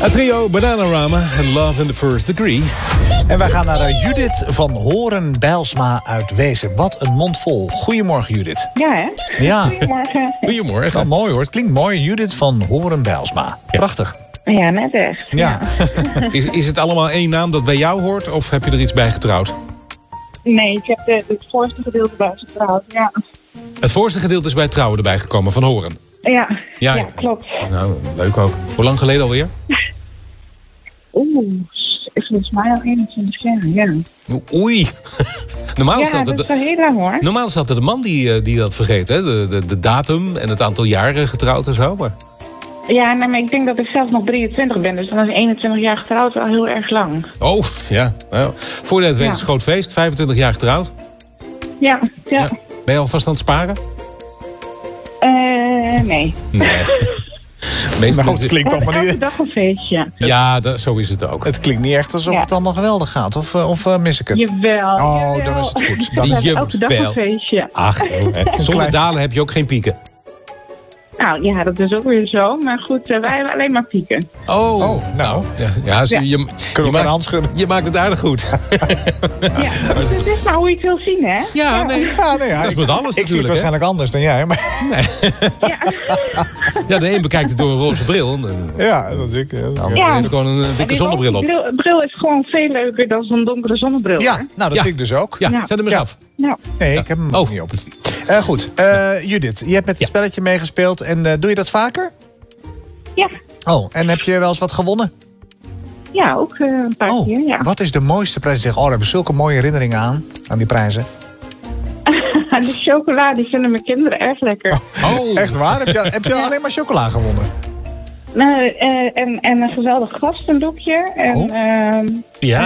Het trio Bananarama en Love in the First Degree. En wij gaan naar Judith van Horen-Bijlsma uit Wezen. Wat een mond vol. Goedemorgen, Judith. Ja, hè? Ja. Goedemorgen. Goedemorgen. Wel mooi hoor. Het klinkt mooi. Judith van Horen-Bijlsma. Ja. Prachtig. Ja, net echt. Ja. Is het allemaal één naam dat bij jou hoort? Of heb je er iets bij getrouwd? Nee, ik heb het voorste gedeelte bij getrouwd. Ja. Het voorste gedeelte is bij het trouwen erbij gekomen, van Horen. Ja, klopt. Nou, leuk ook. Hoe lang geleden alweer? Volgens mij al 21 jaar, ja. Oei. Normaal is Ja, dat is wel heel lang, hoor. normaal is dat de man die dat vergeet, hè? De datum en het aantal jaren getrouwd en zo. Maar... Ja, nee, maar ik denk dat ik zelf nog 23 ben. Dus dan is 21 jaar getrouwd wel heel erg lang. Oh, ja. Nou, voor je het weet is het groot feest. 25 jaar getrouwd. Ja. Ben je alvast aan het sparen? Nee. Nee. Meestal Nou, het klinkt allemaal Elke niet... dag een feestje. Ja, zo is het ook. Het klinkt niet echt alsof het allemaal geweldig gaat. Of mis ik het? Jawel. Oh, jawel. dan is het goed. Dat is Jawel. elke dag een feestje. Ach, zonder dalen heb je ook geen pieken. Nou ja, dat is ook weer zo. Maar goed, wij hebben alleen maar pieken. Oh, nou. Ja, Ja. je Kunnen we een hand schudden? je maakt het aardig goed. Ja, dat is echt maar hoe je het wil zien, hè? Ja, nee. Ja, nee, Dat is met alles ik zie het natuurlijk, hè? waarschijnlijk anders dan jij. Maar Ja, de een bekijkt het door een roze bril. ja, dat is ik. De ander Ja. heeft gewoon een dikke zonnebril op. Die bril is gewoon veel leuker dan zo'n donkere zonnebril. Ja, hoor. nou, dat vind ik dus ook. Ja, Ja. zet hem eens Ja. af. Nou, Nee, ik heb hem ook niet op. Goed, Judith, je hebt met het spelletje meegespeeld. En doe je dat vaker? ja. Oh, en heb je wel eens wat gewonnen? Ja, ook een paar keer, ja. Wat is de mooiste prijs? Zeg, daar hebben zulke mooie herinneringen aan die prijzen. De chocola, die vinden mijn kinderen erg lekker. Oh, Echt waar? Heb je alleen maar chocola gewonnen? Nou, en een geweldig gastendoekje. En,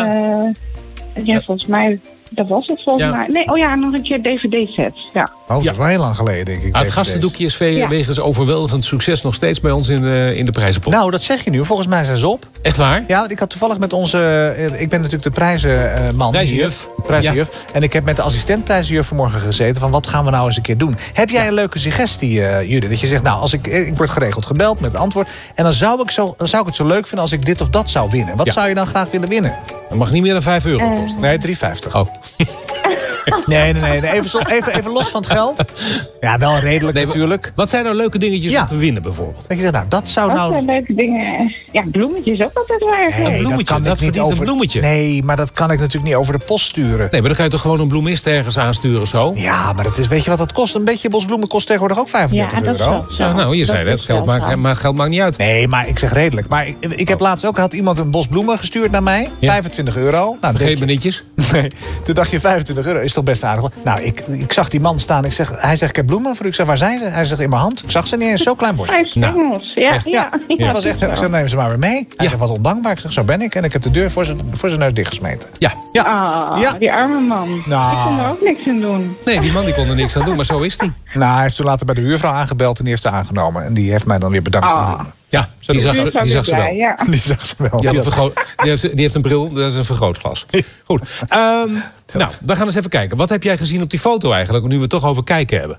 ja, volgens mij, dat was het volgens mij. Nee, nog een keer DVD-sets, ja. Oh, dat is wel heel lang geleden, denk ik. het DVD's. gastendoekje is wegens overweldigend succes nog steeds bij ons in de prijzenpot. Nou, dat zeg je nu. Volgens mij zijn ze op. Echt waar? Ja, want ik had toevallig met onze... ik ben natuurlijk de prijzenman. Prijzenjuf. Hier. Prijzenjuf. En ik heb met de assistent prijzenjuf vanmorgen gezeten. Van wat gaan we nou eens een keer doen? Heb jij een leuke suggestie, Judith? Dat je zegt, nou, als ik word geregeld gebeld met het antwoord. En dan zou ik het zo leuk vinden als ik dit of dat zou winnen. Wat zou je dan graag willen winnen? Dat mag niet meer dan €5 kosten. Nee, 3,50. Oh. Nee. Even los van het geld. Ja, wel redelijk natuurlijk. Wat zijn nou leuke dingetjes Ja. om te winnen bijvoorbeeld? Dat je zegt, nou, dat zou Dat nou... zijn leuke dingen. Ja, bloemetjes ook altijd wel erg leuk. Een bloemetje, dat verdient een bloemetje. Nee, maar dat kan ik natuurlijk niet over de post sturen. Nee, maar dan kan je toch gewoon een bloemist ergens aansturen zo? Ja, maar dat is, weet je wat dat kost? Een beetje bosbloemen kost tegenwoordig ook €35. Ja, dat is wel zo. Ja, nou, je zei Dat net, is wel geld maakt niet uit. Nee, maar ik zeg redelijk. Maar ik heb laatst ook, had iemand een bos bloemen gestuurd naar mij. Ja. €25. Nou, Vergeet denk me nietjes. Nee, toen dacht je €25 is toch best aardig. Nou, ik zag die man staan. Hij zegt, ik heb bloemen voor u. Ik zeg, waar zijn ze? Hij zegt, in mijn hand. Ik zag ze niet eens, zo klein bosje. 5 stengels. Ja, echt. ja. Dat was echt, ik zeg, neem ze maar weer mee. Hij zegt, wat ondankbaar. Ik zeg, zo ben ik. En ik heb de deur voor zijn neus dichtgesmeten. Ja. Ja. Die arme man. Nou. Ik kon er ook niks aan doen. Nee, die man die kon er niks aan doen, maar zo is die. Nou, hij heeft toen later bij de buurvrouw aangebeld en die heeft ze aangenomen. En die heeft mij dan weer bedankt voor de bloemen. Ja, die zag ze wel. Ja. Die zag ze wel. Die heeft een bril, dat is een vergrootglas. Goed. Nou, we gaan eens even kijken. Wat heb jij gezien op die foto eigenlijk, nu we het toch over kijken hebben?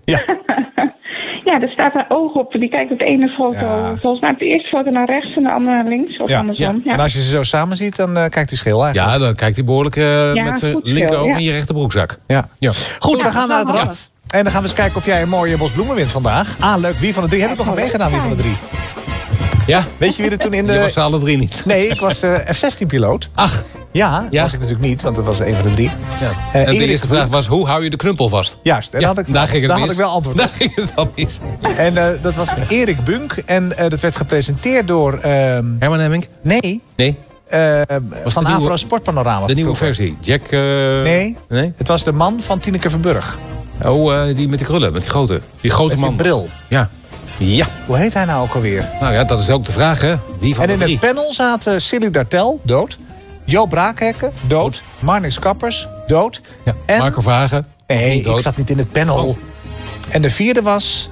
Ja, er staat een oog op. Die kijkt op de ene foto. Ja. Volgens mij op de eerste foto naar rechts en de andere naar links. Of andersom. Ja. En als je ze zo samen ziet, dan kijkt hij schil eigenlijk. Ja, dan kijkt hij behoorlijk met zijn goed linkeroog veel, in je rechterbroekzak. Ja. Ja. Goed, we gaan naar het dat rad. En dan gaan we eens kijken of jij een mooie bos bloemen wint vandaag. Leuk. Wie van de 3? Heb ik nog aan meegedaan, wie van de 3? Ja? Weet je wie er toen in Je was de... ze alle drie niet. Nee, ik was F-16-piloot. Ach. Ja, dat was ik natuurlijk niet, want dat was een van de 3. Ja. En de Erik eerste vraag was, hoe hou je de knuppel vast? Juist, en Ja, daar daar ging het mis. had ik wel antwoord op. Daar ging het al mis. En dat was Erik Bunk. En dat werd gepresenteerd door... Herman Hemming? Nee, Nee. van de nieuwe- Avro Sportpanorama. De nieuwe vroeger. versie. Jack... Nee, Nee? het was de man van Tineke Verburg. Oh, die met die krullen, met die grote. Die grote Met man. die bril. Ja. Ja. Hoe heet hij nou ook alweer? Nou ja, dat is ook de vraag, hè. Wie van En de in drie? het panel zaten Silly Dartel, dood. Jo Braakhekken, dood. Marnix Kappers, dood. Ja. En... Marco Verhagen. Nee, Niet dood. ik zat niet in het panel. Oh. En de vierde was...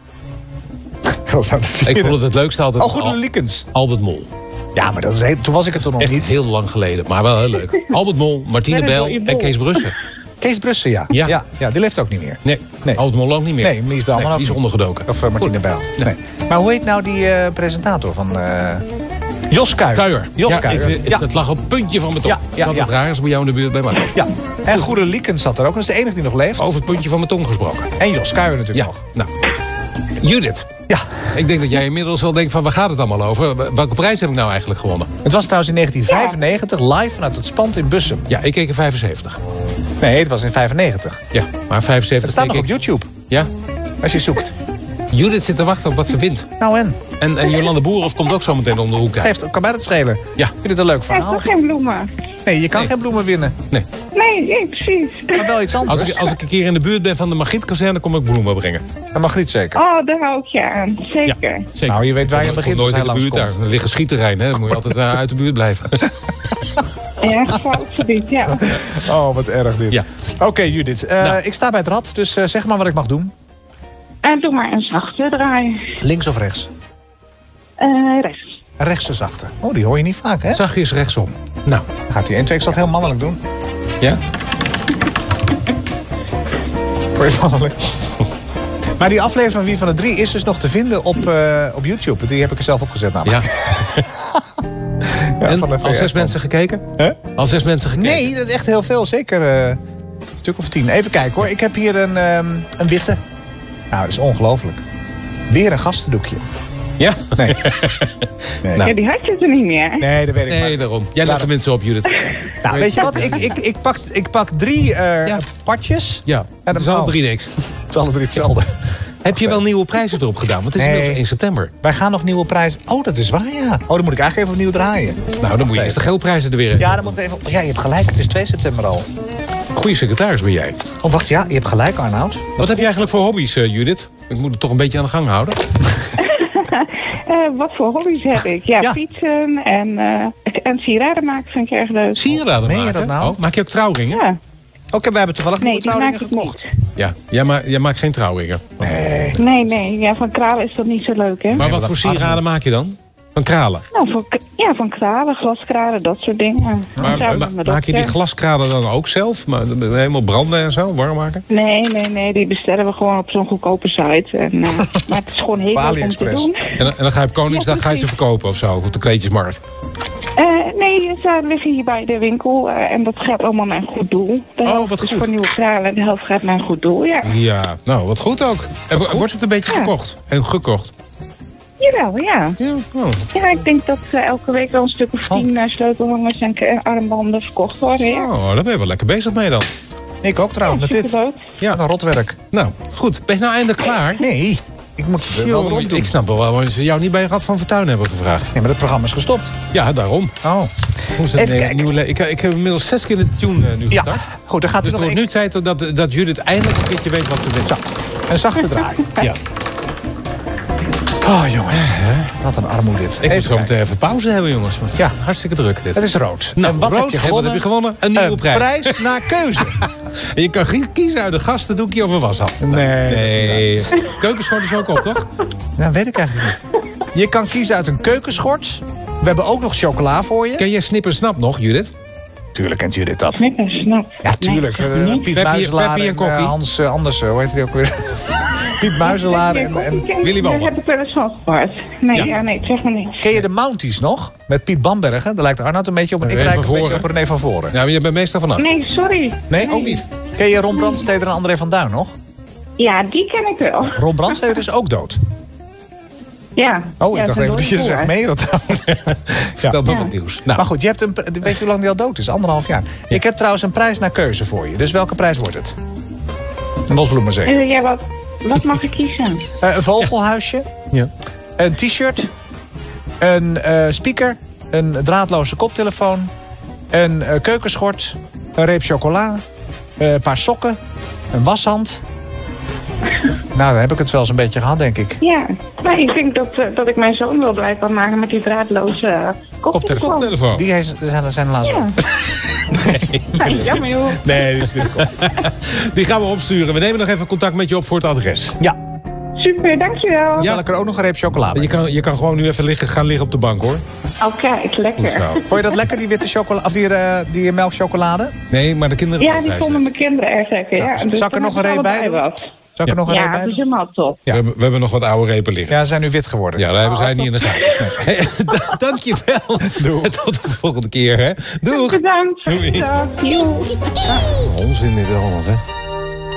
Wat zou de vierde? Ik vond het leukste altijd Oh, Goede Liekens. Albert Mol. Ja, maar dat is toen was ik het er nog Echt niet. heel lang geleden, maar wel heel leuk. Albert Mol, Martine Verder Bel door je en bol. Kees Brussen. Kees Brussen, ja. Ja. Ja, die leeft ook niet meer. Nee, Nee. Albert Mol ook niet meer. Nee, Mies Belman ook die is niet. ondergedoken. Of Martine Bijl. Nee. Maar hoe heet nou die presentator van... Jos Kuijer. Ja, het lag op het puntje van mijn tong. Wat het raar is bij jou in de buurt bij mij. Ja, en Goede Liekens zat er ook. Dat is de enige die nog leeft. Over het puntje van mijn tong gesproken. En Jos Kuijer natuurlijk nog. Nou, Judith. Ja. Ik denk dat jij inmiddels wel denkt van, waar gaat het allemaal over? Welke prijs heb ik nou eigenlijk gewonnen? Het was trouwens in 1995 live vanuit het Spand in Bussum. Ja, ik keek in 75. Nee, het was in 95. Ja, maar 75... Het staat nog op YouTube. Ja? Als je zoekt. Judith zit te wachten op wat ze wint. Nou En Jolande Boerhoff komt ook zo meteen om de hoek kijken. Kan mij dat schelen? Ja. Ik vind het een leuk verhaal. Hij heeft toch geen bloemen? Nee, je kan geen bloemen winnen. Nee, precies. Maar wel iets anders. Als ik een keer in de buurt ben van de Margrietkazerne, kom ik bloemen brengen. En Margriet zeker. Oh, daar hou ik je aan. Zeker. Ja, zeker. Nou, je weet waar je begint nooit als in hij de buurt daar. langskomt. Er ligt een schietterrein, hè. Dan moet je altijd uit de buurt blijven. Ja, absoluut, ja. Oh, wat erg dit. Ja. Oké, Judith. Ik sta bij het rad, dus zeg maar wat ik mag doen. Doe maar een zachte draai. Links of rechts? Rechts. Rechtse zachte. Oh, die hoor je niet vaak, hè? Zachtjes rechtsom. Nou. Dan gaat hij 1, 2. Ik zal het heel mannelijk doen. Ja? Voor je mannelijk. Maar die aflevering van Wie van de Drie is dus nog te vinden op YouTube. Die heb ik er zelf opgezet namelijk. Ja. En van de al 6 mensen gekeken? Al 6 mensen gekeken? Nee, dat is echt heel veel. Zeker een stuk of 10. Even kijken hoor. Ik heb hier een witte. Nou, dat is ongelooflijk. Weer een gastendoekje. Ja? Nee. Ja, die had je er niet meer. Nee, dat weet ik maar. Nee, daarom. Jij legt de mensen op, Judith. Nou, weet je wat? Ik pak 3 partjes. Ja, het is alle 3 niks. Het is alle 3 hetzelfde. Heb je wel nieuwe prijzen erop gedaan? Want het is inmiddels 1 september. Wij gaan nog nieuwe prijzen. Oh, dat is waar, ja. Oh, dan moet ik eigenlijk even opnieuw draaien. Nou, dan moet je eerst de geldprijzen er weer in. Ja, dan moet ik even... Ja, je hebt gelijk. Het is 2 september al. Goeie secretaris ben jij. Oh, wacht, ja. Je hebt gelijk, Arnoud. Wat heb je eigenlijk voor hobby's, Judith? Ik moet het toch een beetje aan de gang houden. Wat voor hobby's heb ik? Ja, fietsen en sieraden maken vind ik erg leuk. Sieraden Meen maken? je dat nou? Oh, maak je ook trouwringen? Ja. Oké, we hebben toevallig nieuwe Nee, die maak trouwringen ik gekocht. niet. Ja, jij maakt geen trouwringen. Nee. Ja, van kralen is dat niet zo leuk, hè? Maar wat voor sieraden maak je dan? Van kralen? Nou, van kralen, glaskralen, dat soort dingen. Maar maak je die glaskralen dan ook zelf? Maar helemaal branden en zo, warm maken? Nee, die bestellen we gewoon op zo'n goedkope site. En, maar het is gewoon heel leuk om te doen. En dan ga je op Koningsdag ga je ze verkopen of zo, op de kleedjesmarkt? Nee, ze liggen hier bij de winkel en dat gaat allemaal naar een goed doel. De helft wat is goed. voor nieuwe kralen en de helft gaat naar een goed doel, ja. Ja, nou, wat goed ook. En wordt het een beetje verkocht en gekocht? Jawel, ja. Oh. Ja, ik denk dat elke week wel een stuk of 10 sleutelhangers en armbanden verkocht worden, ja. Oh, daar ben je wel lekker bezig mee dan. Ik ook trouwens, met dit. superleuk. Ja, een rotwerk. Nou, goed. Ben je nou eindelijk klaar? Nee, ik moet het wel erop doen. Ik snap wel waarom ze jou niet bij Rad van Fortuin hebben gevraagd. Nee, maar het programma is gestopt. Ja, daarom. Oh. Even kijken. Ik heb inmiddels 6 keer de tune nu Ja, gestart. goed, dan gaat Dus er het nog wordt nu tijd dat Judith eindelijk een keertje weet wat ze wint. een zachte draai. Ja. Oh, jongens. Wat een armoede dit. Ik moet zo meteen even pauze hebben, jongens. Want Ja. hartstikke druk dit. Het is rood. Nou, en wat rood, heb je gewonnen? Wat heb je gewonnen? Een nieuwe prijs. Prijs naar keuze. En je kan kiezen uit een gastendoekje of een washal. Nee. Keukenschort is ook op, toch? Nou, weet ik eigenlijk niet. Je kan kiezen uit een keukenschort. We hebben ook nog chocola voor je. Ken jij Snip en Snap nog, Judith? Tuurlijk kent Judith dat. Nee, snap. Ja, tuurlijk. Nee, Piet Peppy Muizelaar en en Kokkie. Hans Andersen. Hoe heet die ook weer? Piet Muizelaar en Willy Daar Walmer. heb ik wel eens van gehoord. Nee, zeg maar niks. Ken je de Mounties nog? Met Piet Bambergen. Daar lijkt Arnoud een beetje op. En ik René lijk van een beetje Voren. op René van Voren. Ja, maar je bent meestal vanaf. Nee, sorry. Nee, ook niet. Ken je Ron Brandsteder en André van Duin nog? Ja, die ken ik wel. Ron Brandsteder is ook dood. Ja. Oh, ik dacht even dat je zegt zegt meer. Vertel me wat nieuws. Nou, Maar goed, je hebt weet je hoe lang die al dood is? 1,5 jaar. Ik heb trouwens een prijs naar keuze voor je. Dus welke prijs wordt het? Een bosbloemen zeker. Ja, wat mag ik kiezen? Een vogelhuisje. ja. Een t-shirt. Een speaker. Een draadloze koptelefoon. Een keukenschort. Een reep chocola. Een paar sokken. Een washand. Nou, dan heb ik het wel eens een beetje gehad, denk ik. Ja, maar ik denk dat ik mijn zoon wel blij kan maken met die draadloze koptelefoon. Koptelefoon. Die zijn helaas Oh. op. Nee. Jammer joh. Nee, die is weer op. Die gaan we opsturen. We nemen nog even contact met je op voor het adres. Ja, Super, dankjewel. dan zal ik er ook nog een reep chocola bij. Je kan gewoon nu even gaan liggen op de bank, hoor. Oh, kijk, lekker. Goed zo. Vond je dat lekker, die witte chocola, of die melkchocolade? Nee, maar de kinderen... Ja, die vonden mijn kinderen erg lekker. Ja, dus zal ik er nog een dat reep bij allebei doen? wat. Zou ik er nog een reep bij dat is doen? helemaal top. Ja. We hebben nog wat oude repen liggen. Ja, ze zijn nu wit geworden. Ja, daar hebben zij niet in de gaten. Hey, dankjewel. Doei. Tot de volgende keer, hè. Doeg. Bedankt. Doei. Dag. Joe. Onzin dit allemaal, hè.